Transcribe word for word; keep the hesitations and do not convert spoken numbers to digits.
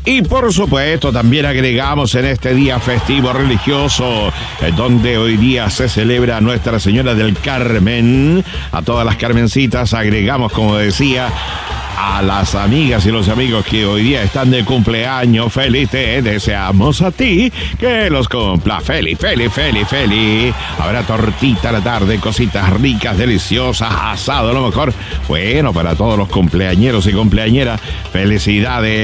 Y por supuesto también agregamos en este día festivo religioso, donde hoy día se celebra Nuestra Señora del Carmen, a todas las Carmencitas agregamos, como decía, a las amigas y los amigos que hoy día están de cumpleaños. Feliz te deseamos a ti que los cumpla. Feliz, feliz, feliz, feliz. Habrá tortita a la tarde, cositas ricas, deliciosas, asado a lo mejor. Bueno, para todos los cumpleañeros y cumpleañeras, felicidades.